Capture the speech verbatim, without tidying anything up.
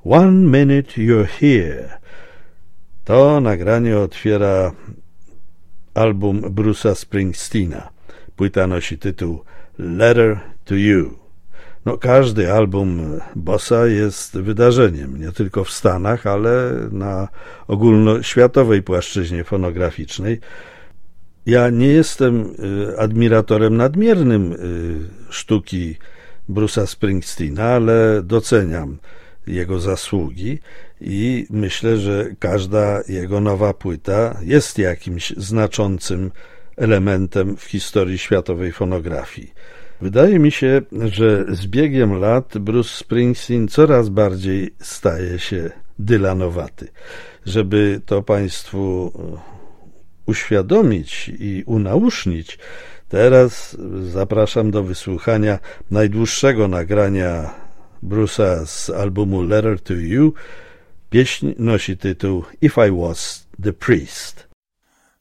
One Minute You're Here. To nagranie otwiera album Bruce'a Springsteena. Płyta nosi tytuł Letter to You. No, każdy album Bossa jest wydarzeniem, nie tylko w Stanach, ale na ogólnoświatowej płaszczyźnie fonograficznej. Ja nie jestem admiratorem nadmiernym sztuki Bruce'a Springsteena, ale doceniam jego zasługi i myślę, że każda jego nowa płyta jest jakimś znaczącym elementem w historii światowej fonografii. Wydaje mi się, że z biegiem lat Bruce Springsteen coraz bardziej staje się Dylanowaty. Żeby to Państwu uświadomić i unausznić, teraz zapraszam do wysłuchania najdłuższego nagrania Bruce'a z albumu Letter to You. Pieśń nosi tytuł If I Was the Priest.